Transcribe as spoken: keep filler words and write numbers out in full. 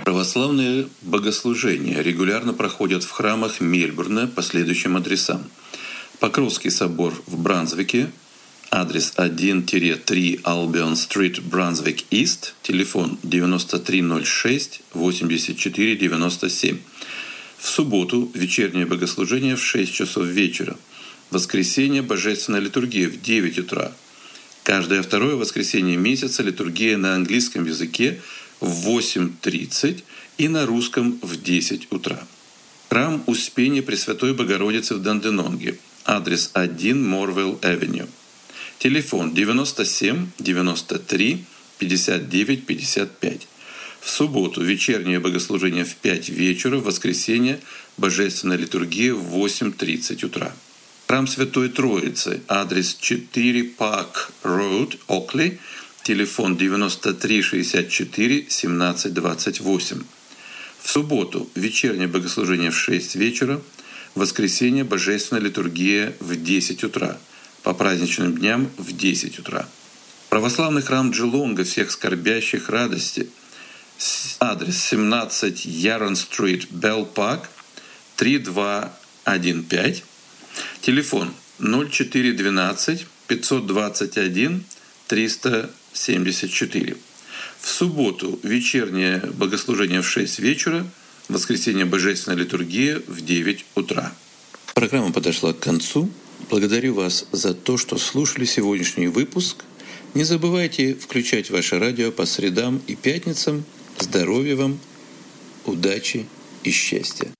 Православные богослужения регулярно проходят в храмах Мельбурна по следующим адресам. Покровский собор в Брансвике, адрес один-три Албион-стрит, Брансвик-Ист, телефон девяносто три ноль шесть восемьдесят четыре девяносто семь. В субботу вечернее богослужение в шесть часов вечера. В воскресенье божественная литургия в девять утра. Каждое второе воскресенье месяца литургия на английском языке в восемь тридцать и на русском в десять утра. Храм Успения Пресвятой Богородицы в Данденонге. Адрес один Морвелл-Авеню. Телефон девяносто семь девяносто три пятьдесят девять пятьдесят пять. В субботу вечернее богослужение в пять вечера, в воскресенье божественная литургия в восемь тридцать утра. Храм Святой Троицы, адрес четыре Парк Роуд, Окли, телефон девяносто три шестьдесят четыре семнадцать двадцать восемь. В субботу вечернее богослужение в шесть вечера, в воскресенье божественная литургия в десять утра, по праздничным дням в десять утра. Православный храм Джелонга всех скорбящих радости, адрес семнадцать Ярон-стрит, Белл-Парк, три два один пять, телефон ноль четыре двенадцать пятьсот двадцать один триста семьдесят четыре. В субботу вечернее богослужение в шесть вечера, в воскресенье божественная литургия в девять утра. Программа подошла к концу. Благодарю вас за то, что слушали сегодняшний выпуск. Не забывайте включать ваше радио по средам и пятницам. Здоровья вам, удачи и счастья!